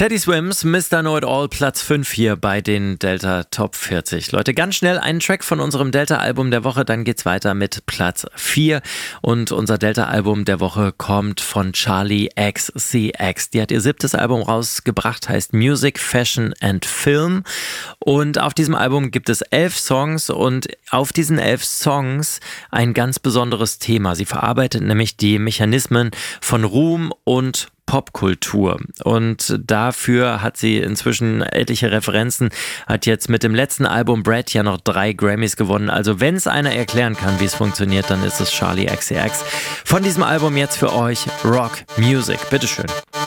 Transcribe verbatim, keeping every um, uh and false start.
Teddy Swims, Mister Know It All, Platz fünf hier bei den Delta Top vierzig. Leute, ganz schnell einen Track von unserem Delta-Album der Woche, dann geht's weiter mit Platz vier. Und unser Delta-Album der Woche kommt von Charli X C X. Die hat ihr siebtes Album rausgebracht, heißt Music, Fashion and Film. Und auf diesem Album gibt es elf Songs und auf diesen elf Songs ein ganz besonderes Thema. Sie verarbeitet nämlich die Mechanismen von Ruhm und Popkultur, und dafür hat sie inzwischen etliche Referenzen, hat jetzt mit dem letzten Album Brad ja noch drei Grammys gewonnen. Also wenn es einer erklären kann, wie es funktioniert, dann ist es Charli X C X. Von diesem Album jetzt für euch Rock Music. Bitteschön.